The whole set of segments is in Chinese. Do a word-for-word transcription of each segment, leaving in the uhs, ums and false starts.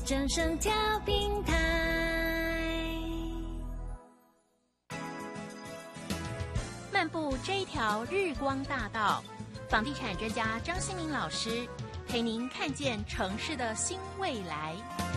正声调频台。漫步这一条日光大道，房地产专家张新民老师陪您看见城市的新未来。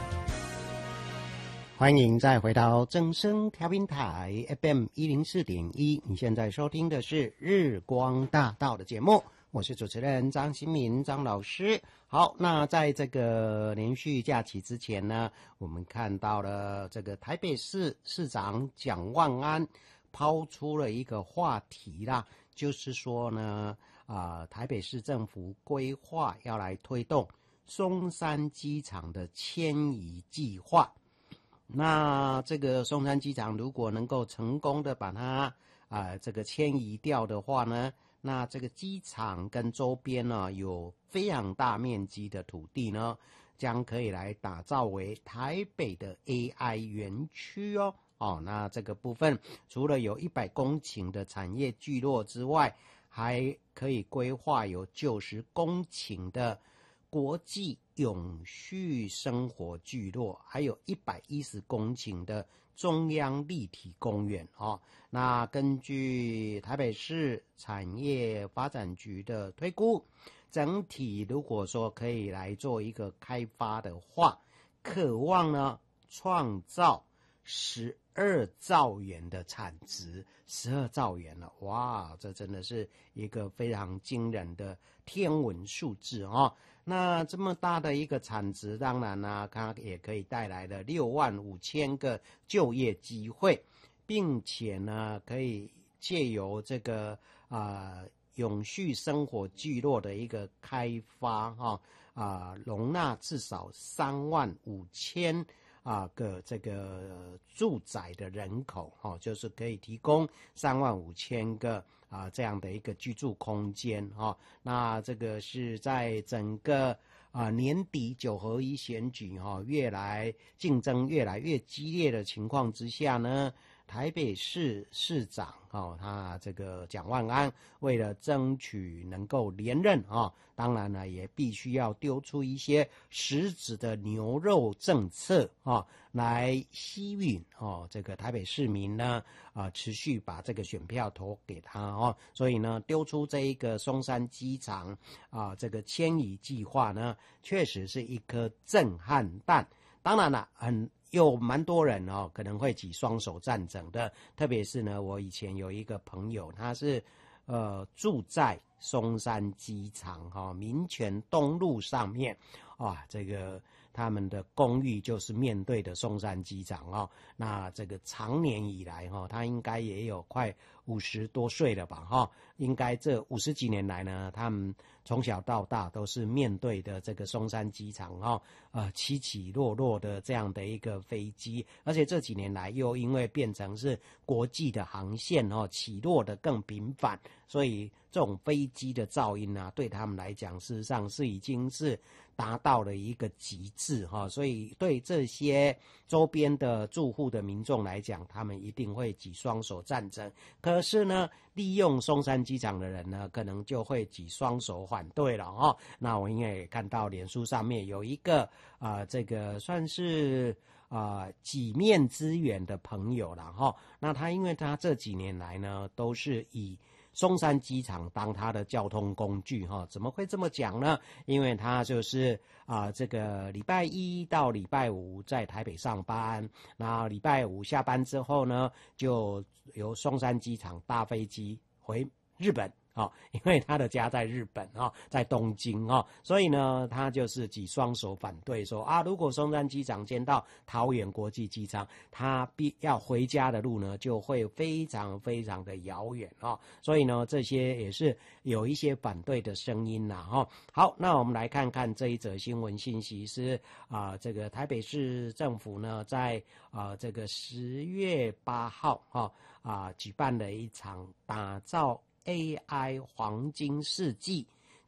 欢迎再回到正声调频台 F M 一零四点一，你现在收听的是日光大道的节目，我是主持人张新民张老师。好，那在这个连续假期之前呢，我们看到了这个台北市市长蒋万安抛出了一个话题啦，就是说呢，啊、呃，台北市政府规划要来推动松山机场的迁移计划。那这个松山机场如果能够成功的把它啊、呃、这个迁移掉的话呢，那这个机场跟周边呢有非常大面积的土地呢，将可以来打造为台北的 A I 园区哦。哦，那这个部分除了有一百公顷的产业聚落之外，还可以规划有九十公顷的国际永续生活聚落，还有一百一十公顷的中央立体公园哦。那根据台北市产业发展局的推估，整体如果说可以来做一个开发的话，渴望呢创造十二兆元的产值，十二兆元了，哇，这真的是一个非常惊人的天文数字哦。那这么大的一个产值，当然呢，它也可以带来了六万五千个就业机会，并且呢，可以借由这个啊、呃、永续生活聚落的一个开发哈啊、呃，容纳至少三万五千。啊个这个住宅的人口哈、哦，就是可以提供三万五千个啊这样的一个居住空间哈、哦。那这个是在整个啊年底九合一选举哈、哦、越来竞争越来越激烈的情况之下呢，台北市市长哦，他这个蒋万安为了争取能够连任啊、哦，当然呢也必须要丢出一些实质的牛肉政策啊、哦，来吸引哦这个台北市民呢啊、呃、持续把这个选票投给他哦，所以呢丢出这一个松山机场啊、呃、这个迁移计划呢，确实是一颗震撼弹。当然了，很。有蛮多人哦，可能会举双手赞成的，特别是呢，我以前有一个朋友，他是呃住在松山机场哈、哦、民权东路上面，哇，这个他们的公寓就是面对的松山机场哦。那这个长年以来哈、哦，他应该也有快五十多岁了吧哈、哦，应该这五十几年来呢，他们从小到大都是面对的这个松山机场哦，呃起起落落的这样的一个飞机，而且这几年来又因为变成是国际的航线哦，起落的更频繁，所以这种飞机的噪音啊，对他们来讲，事实上是已经是达到了一个极致哈、哦，所以对这些周边的住户的民众来讲，他们一定会举双手赞成。可是呢，利用松山机场的人呢，可能就会举双手反对了哦。那我应该也看到脸书上面有一个啊、呃，这个算是啊、呃、几面之缘的朋友了哈、哦。那他因为他这几年来呢，都是以松山机场当他的交通工具哈，怎么会这么讲呢？因为他就是啊、呃，这个礼拜一到礼拜五在台北上班，然后礼拜五下班之后呢，就由松山机场搭飞机回日本。哦，因为他的家在日本哦，在东京哦，所以呢，他就是举双手反对说啊，如果松山机场迁到桃园国际机场，他必要回家的路呢，就会非常非常的遥远哦，所以呢，这些也是有一些反对的声音啦哈、哦。好，那我们来看看这一则新闻信息是啊、呃，这个台北市政府呢，在啊、呃、这个十月八号哈啊、呃、举办了一场打造A I 黄金世纪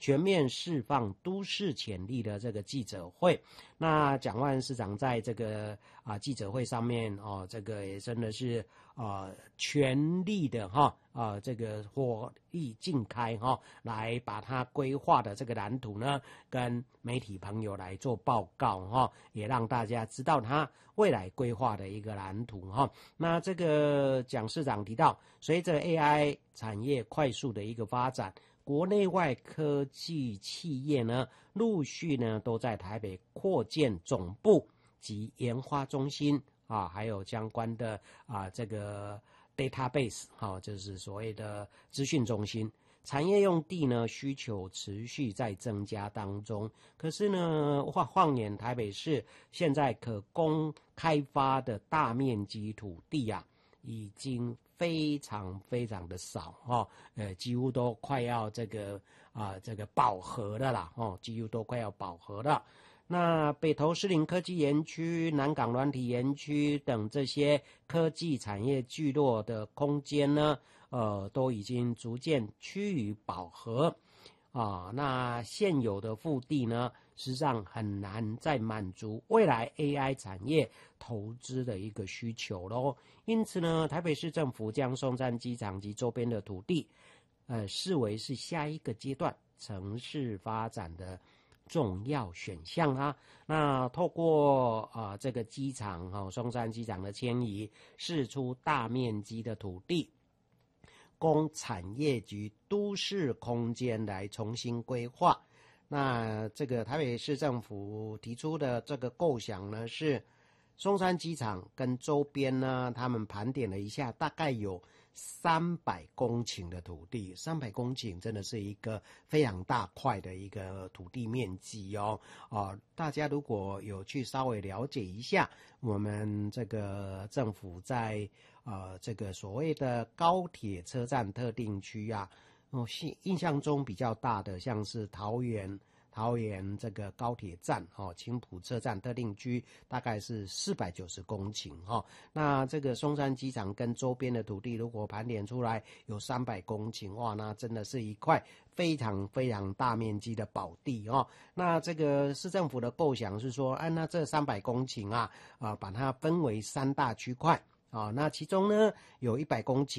全面释放都市潜力的这个记者会。那蒋万安市长在这个啊记者会上面哦，这个也真的是啊全力的哈啊这个火力尽开哈，来把他规划的这个蓝图呢，跟媒体朋友来做报告哈，也让大家知道他未来规划的一个蓝图哈。那这个蒋市长提到，随着 A I 产业快速的一个发展，国内外科技企业呢，陆续呢都在台北扩建总部及研发中心啊，还有相关的啊这个 database 哈、啊，就是所谓的资讯中心。产业用地呢需求持续在增加当中，可是呢，晃晃眼台北市现在可供开发的大面积土地啊，已经非常非常的少哦，呃，几乎都快要这个啊、呃、这个饱和了啦哦，几乎都快要饱和了。那北投士林科技园区、南港软体园区等这些科技产业聚落的空间呢，呃，都已经逐渐趋于饱和啊。那现有的腹地呢，实际上很难再满足未来 A I 产业投资的一个需求咯。因此呢，台北市政府将松山机场及周边的土地，呃，视为是下一个阶段城市发展的重要选项啊。那透过啊、呃、这个机场哈、哦、松山机场的迁移，释出大面积的土地，供产业及都市空间来重新规划。那这个台北市政府提出的这个构想呢，是松山机场跟周边呢，他们盘点了一下，大概有三百公顷的土地，三百公顷真的是一个非常大块的一个土地面积哦。哦，大家如果有去稍微了解一下，我们这个政府在呃这个所谓的高铁车站特定区啊，哦，印象中比较大的像是桃园。桃园这个高铁站哦，青埔车站特定区大概是四百九十公顷哈。那这个松山机场跟周边的土地，如果盘点出来有三百公顷，哇，那真的是一块非常非常大面积的宝地哦。那这个市政府的构想是说，啊，那这三百公顷啊，啊，把它分为三大区块啊，那其中呢有一百公顷。